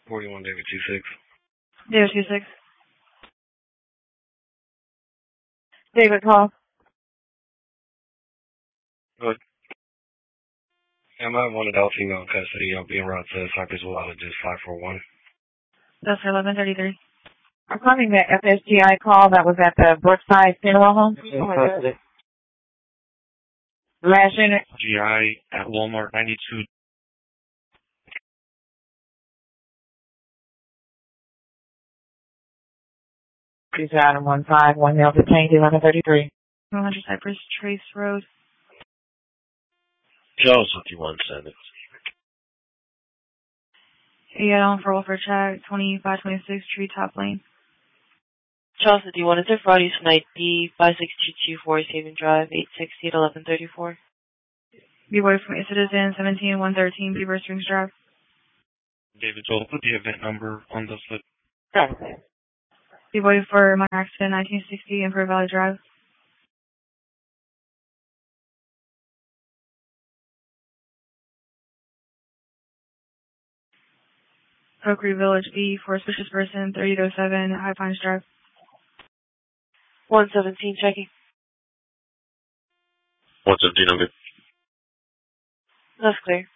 41 David 26. David 26. David, call. Good. I wanted out female in custody. I'll be around to Cypress Wallet, just 541. That's for 1133. I'm calling the FSGI call that was at the Brookside Funeral Home. Last unit. GI at Walmart 92. Please item 151 male detained 1133. 100 Cypress Trace Road. Charles 51 Senate. Yeah, on for Wilford Check, 2526 Treetop Lane. Charles 51, is there fraud use an ID 56224 Haven Drive, 860 at 1134? B-Boy from A Citizen, 17113 Beaver Springs Drive. David Joel, put the event number on the slip. B-Boy for minor accident, 1960 Emperor Valley Drive. Oak Creek Village B for suspicious person, 3807 High Pines Drive. 117 checking. 117, I'm good. That's clear.